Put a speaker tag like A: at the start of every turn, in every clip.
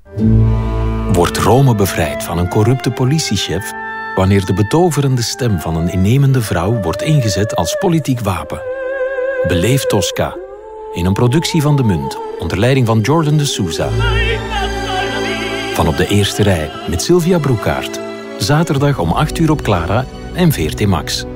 A: Wordt Rome bevrijd van een corrupte politiechef wanneer de betoverende stem van een innemende vrouw wordt ingezet als politiek wapen? Beleef Tosca in een productie van De Munt onder leiding van Jordan de Souza. Van op de eerste rij met Sylvia Broekaert. Zaterdag om 8 uur op Clara en VRT Max.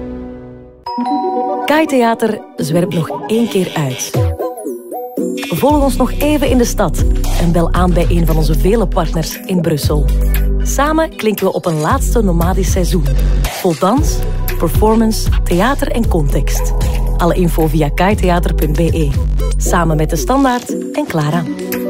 B: KAI Theater zwerpt nog 1 keer uit. Volg ons nog even in de stad en bel aan bij een van onze vele partners in Brussel. Samen klinken we op een laatste nomadisch seizoen. Vol dans, performance, theater en context. Alle info via kaitheater.be. Samen met De Standaard en Clara.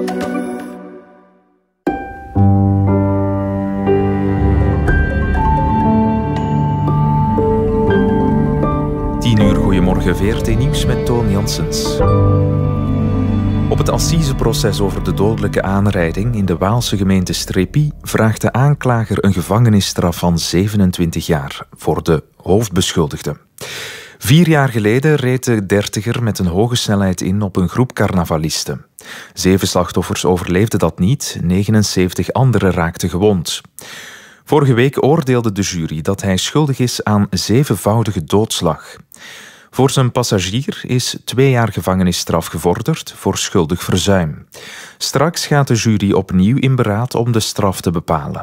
C: Goedemorgen, VRT Nieuws met Toon Janssens. Op het assiseproces over de dodelijke aanrijding in de Waalse gemeente Strepi vraagt de aanklager een gevangenisstraf van 27 jaar voor de hoofdbeschuldigde. 4 jaar geleden reed de 30er met een hoge snelheid in op een groep carnavalisten. 7 slachtoffers overleefden dat niet, 79 anderen raakten gewond. Vorige week oordeelde de jury dat hij schuldig is aan 7-voudige doodslag. Voor zijn passagier is 2 jaar gevangenisstraf gevorderd voor schuldig verzuim. Straks gaat de jury opnieuw in beraad om de straf te bepalen.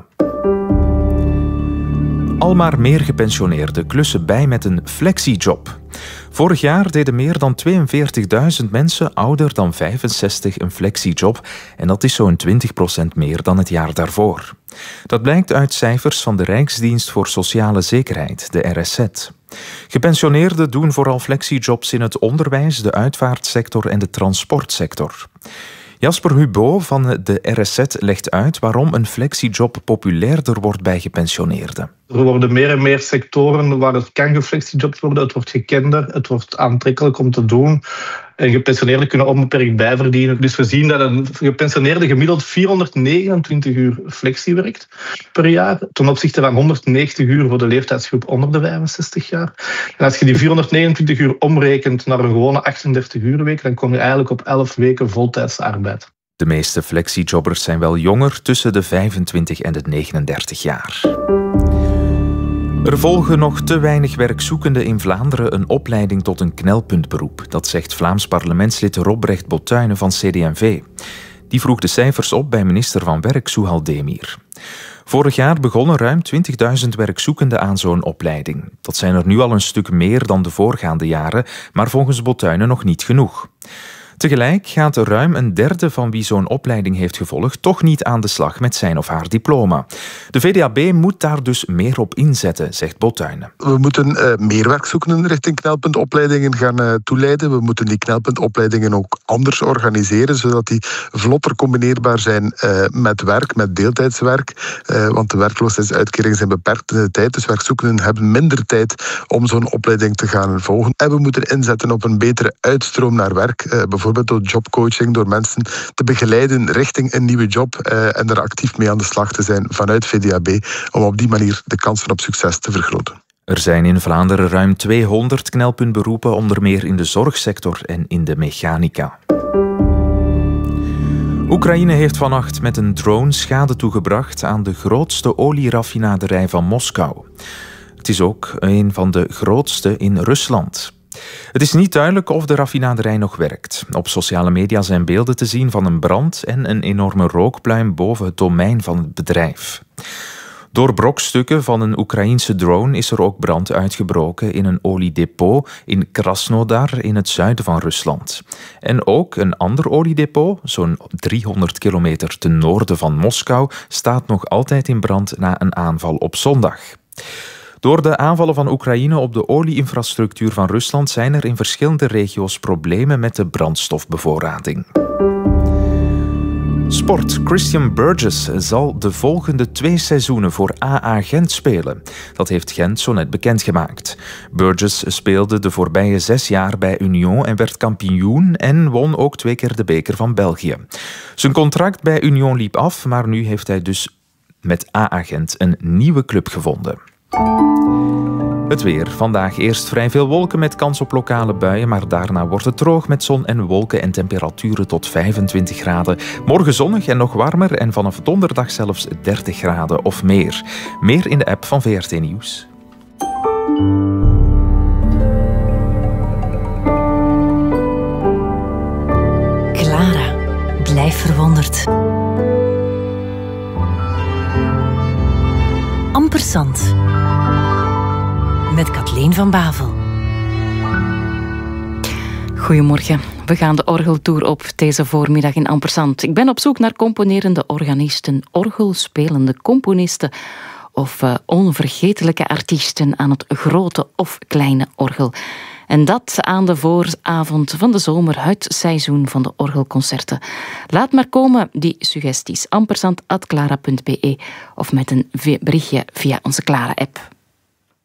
C: Al maar meer gepensioneerden klussen bij met een flexiejob. Vorig jaar deden meer dan 42.000 mensen ouder dan 65 een flexiejob en dat is zo'n 20% meer dan het jaar daarvoor. Dat blijkt uit cijfers van de Rijksdienst voor Sociale Zekerheid, de RSZ. Gepensioneerden doen vooral flexijobs in het onderwijs, de uitvaartsector en de transportsector. Jasper Hubo van de RSZ legt uit waarom een flexiejob populairder wordt bij gepensioneerden.
D: Er worden meer en meer sectoren waar het kan geflexiejobt worden. Het wordt gekender, het wordt aantrekkelijk om te doen. En gepensioneerden kunnen onbeperkt bijverdienen. Dus we zien dat een gepensioneerde gemiddeld 429 uur flexie werkt per jaar. Ten opzichte van 190 uur voor de leeftijdsgroep onder de 65 jaar. En als je die 429 uur omrekent naar een gewone 38 uur week, dan kom je eigenlijk op 11 weken voltijdse arbeid.
C: De meeste flexiejobbers zijn wel jonger, tussen de 25 en de 39 jaar. Er volgen nog te weinig werkzoekenden in Vlaanderen een opleiding tot een knelpuntberoep. Dat zegt Vlaams parlementslid Robrecht Bottuinen van CD&V. Die vroeg de cijfers op bij minister van Werk Souhal Demir. Vorig jaar begonnen ruim 20.000 werkzoekenden aan zo'n opleiding. Dat zijn er nu al een stuk meer dan de voorgaande jaren, maar volgens Bottuinen nog niet genoeg. Tegelijk gaat er ruim een derde van wie zo'n opleiding heeft gevolgd toch niet aan de slag met zijn of haar diploma. De VDAB moet daar dus meer op inzetten, zegt Bottuinen.
E: We moeten meer werkzoekenden richting knelpuntopleidingen gaan toeleiden. We moeten die knelpuntopleidingen ook anders organiseren, zodat die vlotter combineerbaar zijn met werk, met deeltijdswerk. Want de werkloosheidsuitkeringen zijn beperkt in de tijd, dus werkzoekenden hebben minder tijd om zo'n opleiding te gaan volgen. En we moeten inzetten op een betere uitstroom naar werk, bijvoorbeeld door jobcoaching, door mensen te begeleiden richting een nieuwe job en er actief mee aan de slag te zijn vanuit VDAB, om op die manier de kansen op succes te vergroten.
C: Er zijn in Vlaanderen ruim 200 knelpuntberoepen, onder meer in de zorgsector en in de mechanica. Oekraïne heeft vannacht met een drone schade toegebracht aan de grootste olieraffinaderij van Moskou. Het is ook een van de grootste in Rusland. Het is niet duidelijk of de raffinaderij nog werkt. Op sociale media zijn beelden te zien van een brand en een enorme rookpluim boven het domein van het bedrijf. Door brokstukken van een Oekraïense drone is er ook brand uitgebroken in een oliedepot in Krasnodar in het zuiden van Rusland. En ook een ander oliedepot, zo'n 300 kilometer ten noorden van Moskou, staat nog altijd in brand na een aanval op zondag. Door de aanvallen van Oekraïne op de olieinfrastructuur van Rusland zijn er in verschillende regio's problemen met de brandstofbevoorrading. Sport. Christian Burgess zal de volgende 2 seizoenen voor AA Gent spelen. Dat heeft Gent zo net bekendgemaakt. Burgess speelde de voorbije 6 jaar bij Union en werd kampioen en won ook 2 keer de beker van België. Zijn contract bij Union liep af, maar nu heeft hij dus met AA Gent een nieuwe club gevonden. Het weer. Vandaag eerst vrij veel wolken met kans op lokale buien, maar daarna wordt het droog met zon en wolken en temperaturen tot 25 graden. Morgen zonnig en nog warmer en vanaf donderdag zelfs 30 graden of meer. Meer in de app van VRT Nieuws.
F: Clara, blijf verwonderd. Ampersand. Met Kathleen van Bavel.
B: Goedemorgen. We gaan de orgeltour op deze voormiddag in Ampersand. Ik ben op zoek naar componerende organisten, orgelspelende componisten of onvergetelijke artiesten aan het grote of kleine orgel. En dat aan de vooravond van de zomer, het seizoen van de orgelconcerten. Laat maar komen die suggesties. ampersand@clara.be of met een berichtje via onze Clara-app.